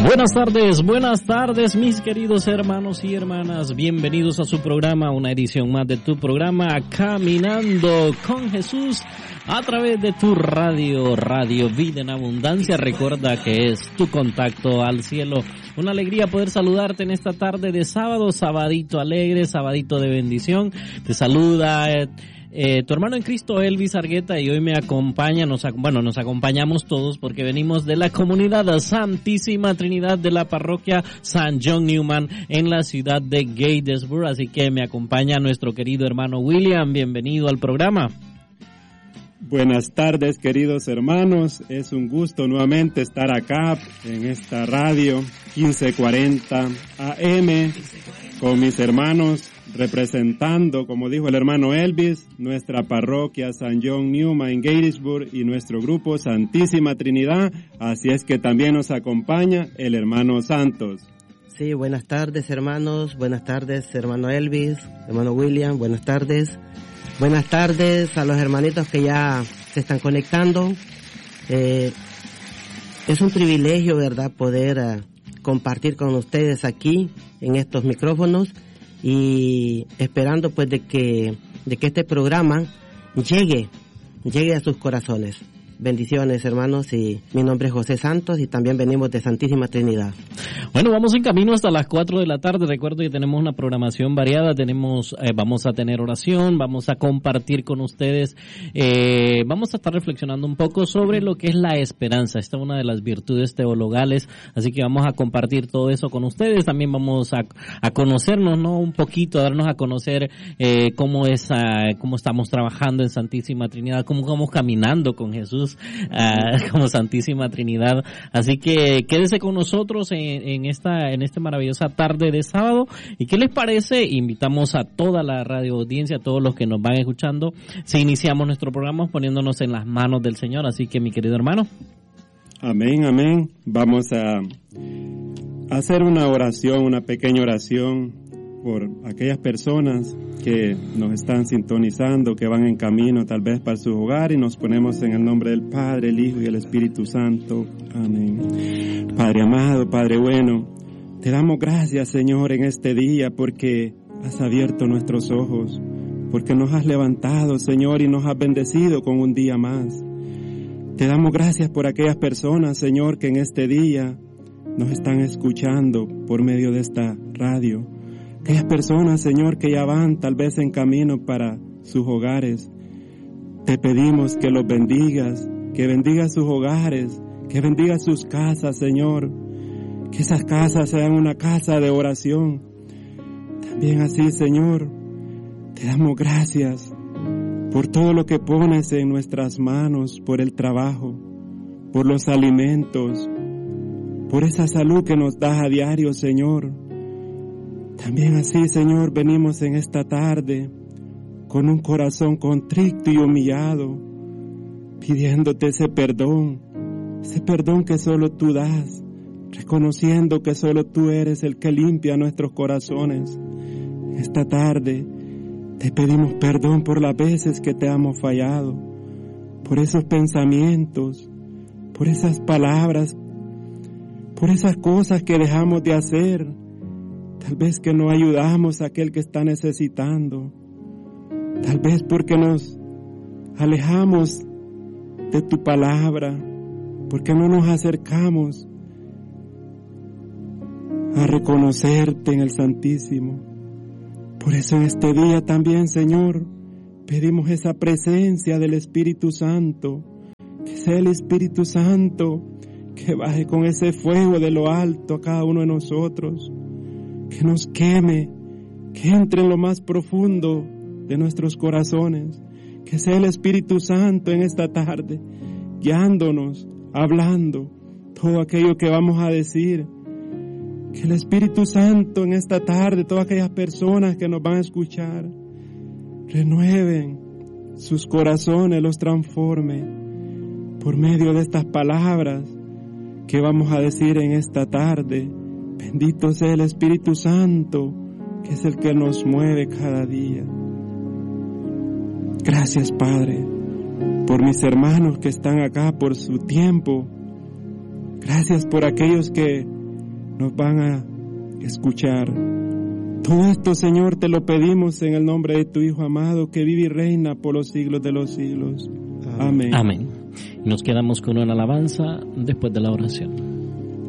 Buenas tardes, mis queridos hermanos y hermanas. Bienvenidos a su programa, una edición más de tu programa Caminando con Jesús a través de tu Radio Vida en Abundancia. Recuerda que es tu contacto al cielo. Una alegría poder saludarte en esta tarde de sábado, sabadito alegre, sabadito de bendición. Te saluda tu hermano en Cristo, Elvis Argueta, y hoy me acompaña, nos acompañamos todos porque venimos de la comunidad Santísima Trinidad de la parroquia San John Newman en la ciudad de Gatesburg, así que me acompaña nuestro querido hermano William. Bienvenido al programa. Buenas tardes, queridos hermanos, es un gusto nuevamente estar acá en esta radio 1540 AM con mis hermanos, representando, como dijo el hermano Elvis, nuestra parroquia San John Newman en Gatesburg y nuestro grupo Santísima Trinidad. Así es que también nos acompaña el hermano Santos. Sí, buenas tardes hermanos, buenas tardes hermano Elvis, hermano William, buenas tardes. Buenas tardes a los hermanitos que ya se están conectando. Es un privilegio, ¿verdad?, poder compartir con ustedes aquí en estos micrófonos, y esperando pues de que este programa llegue a sus corazones. Bendiciones hermanos, y mi nombre es José Santos y también venimos de Santísima Trinidad. Bueno, vamos en camino hasta las 4 de la tarde. Recuerdo que tenemos una programación variada, vamos a tener oración, vamos a compartir con ustedes, vamos a estar reflexionando un poco sobre lo que es la esperanza. Esta es una de las virtudes teologales, así que vamos a compartir todo eso con ustedes. También vamos a conocernos, ¿no?, un poquito, a darnos a conocer cómo estamos trabajando en Santísima Trinidad, cómo vamos caminando con Jesús como Santísima Trinidad. Así que quédese con nosotros en esta maravillosa tarde de sábado. ¿Y qué les parece? Invitamos a toda la radio audiencia, a todos los que nos van escuchando, si iniciamos nuestro programa poniéndonos en las manos del Señor. Así que, mi querido hermano. Amén, amén. Vamos a hacer una oración, una pequeña oración por aquellas personas que nos están sintonizando, que van en camino tal vez para su hogar, y nos ponemos en el nombre del Padre, el Hijo y el Espíritu Santo. Amén. Padre amado, Padre bueno, te damos gracias, Señor, en este día porque has abierto nuestros ojos, porque nos has levantado, Señor, y nos has bendecido con un día más. Te damos gracias por aquellas personas, Señor, que en este día nos están escuchando por medio de esta radio. Aquellas personas, Señor, que ya van tal vez en camino para sus hogares, te pedimos que los bendigas, que bendigas sus hogares, que bendigas sus casas, Señor, que esas casas sean una casa de oración. También así, Señor, te damos gracias por todo lo que pones en nuestras manos, por el trabajo, por los alimentos, por esa salud que nos das a diario, Señor. También así, Señor, venimos en esta tarde con un corazón contrito y humillado, pidiéndote ese perdón que solo tú das, reconociendo que solo tú eres el que limpia nuestros corazones. Esta tarde te pedimos perdón por las veces que te hemos fallado, por esos pensamientos, por esas palabras, por esas cosas que dejamos de hacer. Tal vez que no ayudamos a aquel que está necesitando. Tal vez porque nos alejamos de tu palabra, porque no nos acercamos a reconocerte en el Santísimo. Por eso en este día también, Señor, pedimos esa presencia del Espíritu Santo, que sea el Espíritu Santo que baje con ese fuego de lo alto a cada uno de nosotros, que nos queme, que entre en lo más profundo de nuestros corazones, que sea el Espíritu Santo en esta tarde, guiándonos, hablando todo aquello que vamos a decir, que el Espíritu Santo en esta tarde, todas aquellas personas que nos van a escuchar, renueven sus corazones, los transforme por medio de estas palabras que vamos a decir en esta tarde. Bendito sea el Espíritu Santo, que es el que nos mueve cada día. Gracias, Padre, por mis hermanos que están acá, por su tiempo. Gracias por aquellos que nos van a escuchar. Todo esto, Señor, te lo pedimos en el nombre de tu Hijo amado, que vive y reina por los siglos de los siglos. Amén. Amén. Nos quedamos con una alabanza después de la oración.